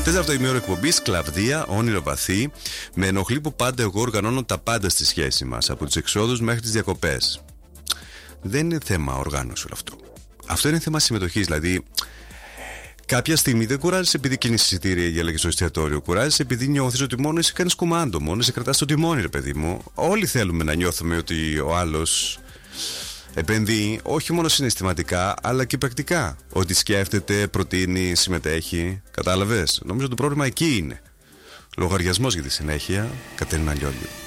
Τέταρτο ημίωρο εκπομπής, κλαβδία, όνειρο βαθύ. Με ενοχλεί που πάντα εγώ οργανώνω τα πάντα στη σχέση μας, από τις εξόδους μέχρι τις διακοπές. Δεν είναι θέμα οργάνωση όλο αυτό. Αυτό είναι θέμα συμμετοχής. Δηλαδή, κάποια στιγμή δεν κουράζεσαι επειδή κλείνεις εισιτήρια για λέγες στο εστιατόριο. Κουράζεσαι επειδή νιώθεις ότι μόνο εσύ κάνεις κουμάντο, μόνο εσύ κρατάς το τιμόνι, ρε παιδί μου. Όλοι θέλουμε να νιώθουμε ότι ο άλλος επενδύει, όχι μόνο συναισθηματικά, αλλά και πρακτικά. Ότι σκέφτεται, προτείνει, συμμετέχει. Κατάλαβες. Νομίζω το πρόβλημα εκεί είναι. Λογαριασμός για τη συνέχεια. Κατερίνα Λιόλιου.